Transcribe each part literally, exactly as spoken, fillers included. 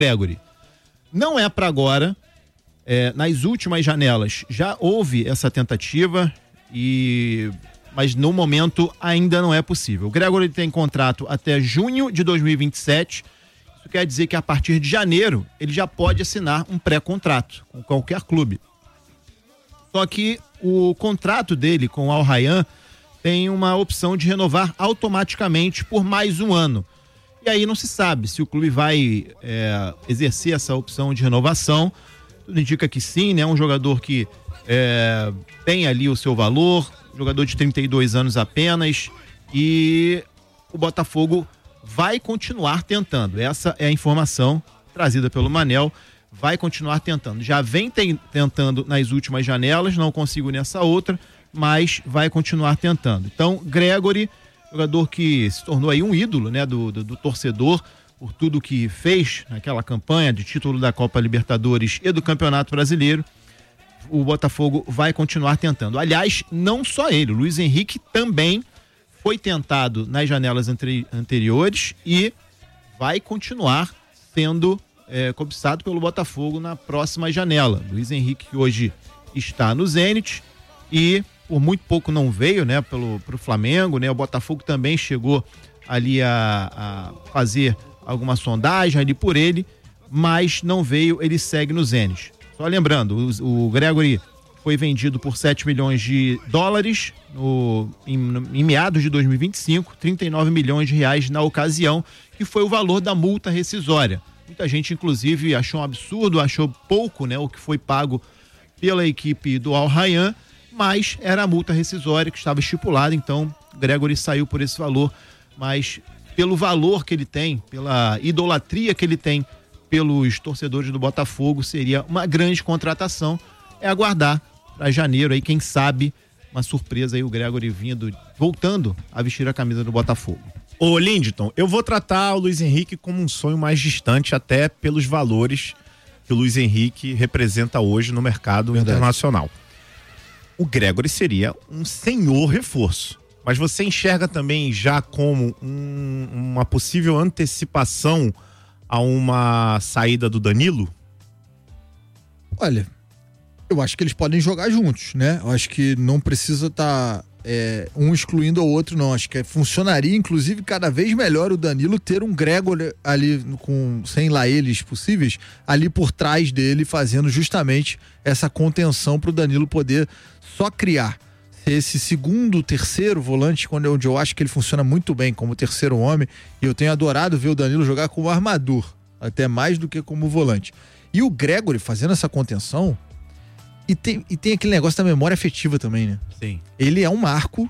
Gregory. Não é para agora, é, nas últimas janelas já houve essa tentativa, e... mas no momento ainda não é possível. O Gregory tem contrato até junho de dois mil e vinte e sete, isso quer dizer que a partir de janeiro ele já pode assinar um pré-contrato com qualquer clube. Só que o contrato dele com o Al Rayyan tem uma opção de renovar automaticamente por mais um ano. E aí não se sabe se o clube vai é, exercer essa opção de renovação. Tudo indica que sim, né? Um jogador que é, tem ali o seu valor, jogador de trinta e dois anos apenas, e o Botafogo vai continuar tentando. Essa é a informação trazida pelo Manel. Vai continuar tentando. Já vem tem, tentando nas últimas janelas, não consigo nessa outra, mas vai continuar tentando. Então, Gregory, jogador que se tornou aí um ídolo, né, do, do, do torcedor, por tudo que fez naquela campanha de título da Copa Libertadores e do Campeonato Brasileiro, o Botafogo vai continuar tentando. Aliás, não só ele, o Luiz Henrique também foi tentado nas janelas anteri- anteriores e vai continuar sendo é, cobiçado pelo Botafogo na próxima janela. Luiz Henrique, que hoje está no Zenit e por muito pouco não veio, né, pelo, pro Flamengo, né? O Botafogo também chegou ali a, a fazer alguma sondagem ali por ele, mas não veio, ele segue no Zenit. Só lembrando, o, o Gregory foi vendido por sete milhões de dólares no, em, em meados de dois mil e vinte e cinco, trinta e nove milhões de reais na ocasião, que foi o valor da multa rescisória. Muita gente, inclusive, achou um absurdo, achou pouco, né, o que foi pago pela equipe do Al Rayyan, mas era a multa rescisória que estava estipulada, então Gregory saiu por esse valor, mas pelo valor que ele tem, pela idolatria que ele tem pelos torcedores do Botafogo, seria uma grande contratação. É aguardar para janeiro aí, quem sabe, uma surpresa aí, o Gregory vindo, voltando a vestir a camisa do Botafogo. Ô Lindton, eu vou tratar o Luiz Henrique como um sonho mais distante, até pelos valores que o Luiz Henrique representa hoje no mercado Verdade. internacional. O Gregory seria um senhor reforço, mas você enxerga também já como um, uma possível antecipação a uma saída do Danilo? Olha, eu acho que eles podem jogar juntos, né? Eu acho que não precisa estar tá, é, um excluindo o outro, não. Acho que funcionaria, inclusive, cada vez melhor o Danilo ter um Gregory ali, com, sem lá eles possíveis, ali por trás dele, fazendo justamente essa contenção para o Danilo poder só criar. Esse segundo, terceiro volante, quando eu, onde eu acho que ele funciona muito bem como terceiro homem, e eu tenho adorado ver o Danilo jogar como armador, até mais do que como volante. E o Gregory fazendo essa contenção, e tem, e tem aquele negócio da memória afetiva também, né? Sim. Ele é um marco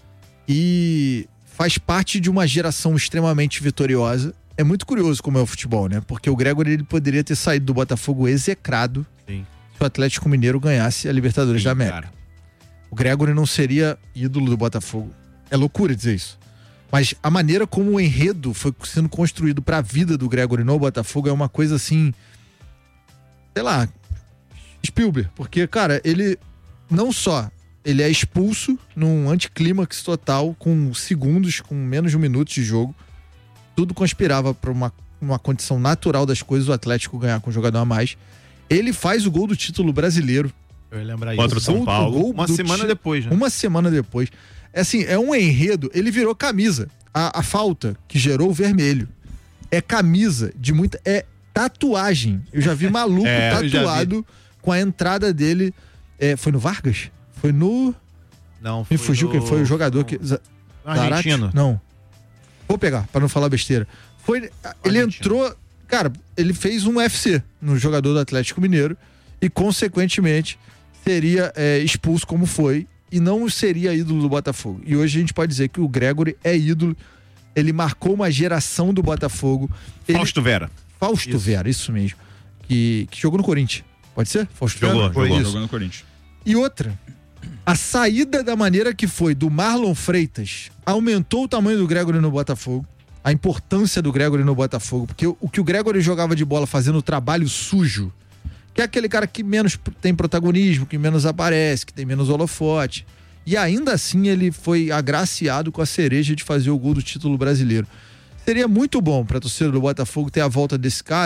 e faz parte de uma geração extremamente vitoriosa. É muito curioso como é o futebol, né? Porque o Gregory ele poderia ter saído do Botafogo execrado Sim. se o Atlético Mineiro ganhasse a Libertadores Sim, da América. Cara. O Gregory não seria ídolo do Botafogo. É loucura dizer isso. Mas a maneira como o enredo foi sendo construído para a vida do Gregory no Botafogo é uma coisa assim, sei lá, Spielberg. Porque, cara, ele não só ele é expulso num anticlímax total, com segundos, com menos de um minuto de jogo. Tudo conspirava para uma, uma condição natural das coisas, o Atlético ganhar com um jogador a mais. Ele faz o gol do título brasileiro. Eu ia lembrar isso. Contra o São Paulo. Uma semana ti... depois, né? Uma semana depois. É assim, é um enredo. Ele virou camisa. A, a falta que gerou o vermelho. É camisa de muita... É tatuagem. Eu já vi maluco é, tatuado com a entrada dele. É, foi no Vargas? Foi no... Não, foi Me fugiu no... quem foi o jogador que... Argentino. Não. Vou pegar, pra não falar besteira. Foi... Ele Argentino. entrou... Cara, ele fez um U F C no jogador do Atlético Mineiro e, consequentemente... seria é, expulso como foi e não seria ídolo do Botafogo. E hoje a gente pode dizer que o Gregory é ídolo, ele marcou uma geração do Botafogo. Ele... Fausto Vera. Fausto isso. Vera, isso mesmo. Que, que jogou no Corinthians. Pode ser? Fausto jogou, Vera? Jogou, isso. jogou no Corinthians. E outra, a saída da maneira que foi do Marlon Freitas aumentou o tamanho do Gregory no Botafogo, a importância do Gregory no Botafogo, porque o, o que o Gregory jogava de bola fazendo o trabalho sujo, que é aquele cara que menos tem protagonismo, que menos aparece, que tem menos holofote. E ainda assim ele foi agraciado com a cereja de fazer o gol do título brasileiro. Seria muito bom para a torcida do Botafogo ter a volta desse cara,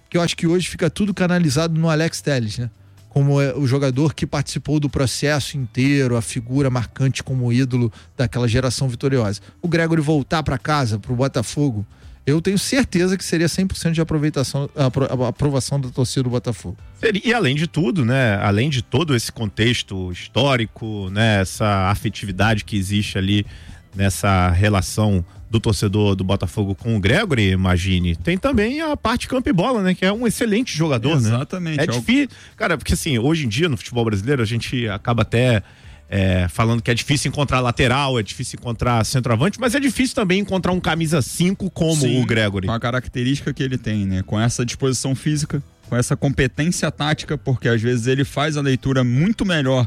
que eu acho que hoje fica tudo canalizado no Alex Telles, né? Como é o jogador que participou do processo inteiro, a figura marcante como ídolo daquela geração vitoriosa. O Gregory voltar para casa, pro Botafogo, eu tenho certeza que seria cem por cento de aproveitação, a aprovação da torcida do Botafogo. E além de tudo, né, além de todo esse contexto histórico, né, essa afetividade que existe ali nessa relação do torcedor do Botafogo com o Gregory, imagine, tem também a parte campo e bola, né, que é um excelente jogador, Exatamente. né? É difícil, cara, porque assim, hoje em dia no futebol brasileiro a gente acaba até É, falando que é difícil encontrar lateral, é difícil encontrar centroavante, mas é difícil também encontrar um camisa cinco como Sim, o Gregory. Com a característica que ele tem, né? Com essa disposição física, com essa competência tática, porque às vezes ele faz a leitura muito melhor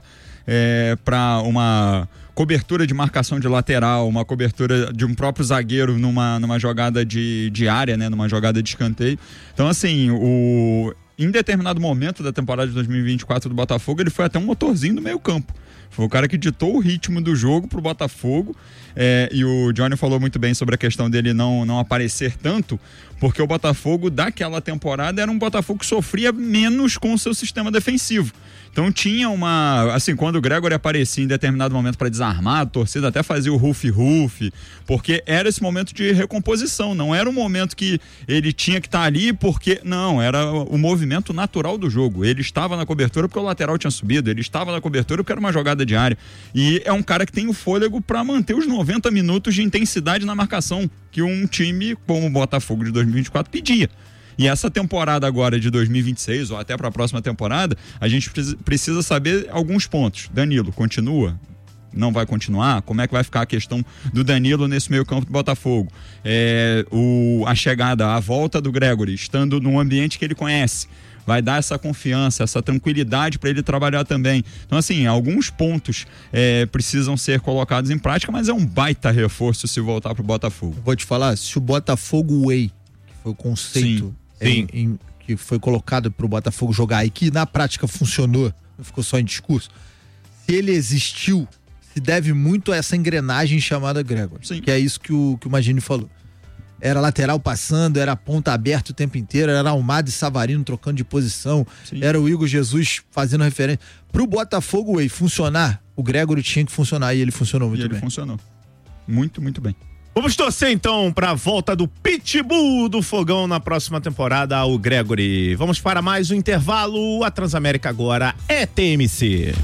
é, para uma cobertura de marcação de lateral, uma cobertura de um próprio zagueiro numa, numa jogada de, de área, né? Numa jogada de escanteio. Então, assim, o... em determinado momento da temporada de dois mil e vinte e quatro do Botafogo, ele foi até um motorzinho do meio campo. Foi o cara que ditou o ritmo do jogo pro Botafogo, é, e o Johnny falou muito bem sobre a questão dele não, não aparecer tanto, porque o Botafogo daquela temporada era um Botafogo que sofria menos com o seu sistema defensivo. Então tinha uma... Assim, quando o Gregory aparecia em determinado momento para desarmar, a torcida até fazia o rufi-rufi, porque era esse momento de recomposição, não era um momento que ele tinha que estar ali porque... Não, era o movimento natural do jogo. Ele estava na cobertura porque o lateral tinha subido, ele estava na cobertura porque era uma jogada de área. E é um cara que tem o fôlego para manter os noventa minutos de intensidade na marcação que um time como o Botafogo de dois mil e vinte e quatro pedia. E essa temporada agora de dois mil e vinte e seis, ou até para a próxima temporada, a gente precisa saber alguns pontos. Danilo, continua? Não vai continuar? Como é que vai ficar a questão do Danilo nesse meio campo do Botafogo? É, o, a chegada, a volta do Gregory, estando num ambiente que ele conhece, vai dar essa confiança, essa tranquilidade para ele trabalhar também. Então, assim, alguns pontos é, precisam ser colocados em prática, mas é um baita reforço se voltar para o Botafogo. Vou te falar, se o Botafogo Way, que foi o conceito... Sim. Em, em, que foi colocado pro Botafogo jogar e que na prática funcionou, não ficou só em discurso, se ele existiu, se deve muito a essa engrenagem chamada Gregory. Sim. Que é isso que o, que o Magini falou. Era lateral passando, era ponta aberta o tempo inteiro, era Almada e Savarino trocando de posição, Sim. era o Igor Jesus fazendo referência. Pro Botafogo Way funcionar, o Gregory tinha que funcionar e ele funcionou muito e ele bem. ele funcionou. Muito, muito bem. Vamos torcer então para a volta do Pitbull do Fogão na próxima temporada ao Gregory. Vamos para mais um intervalo. A Transamérica agora é T M C.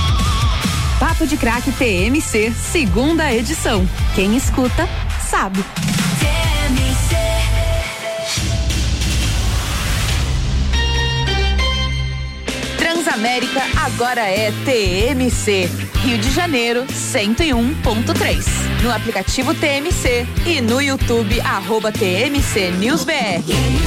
Papo de Craque T M C, segunda edição. Quem escuta, sabe. T M C. Transamérica agora é T M C. Rio de Janeiro, cento e um ponto três. No aplicativo T M C e no YouTube, arroba T M C News B R.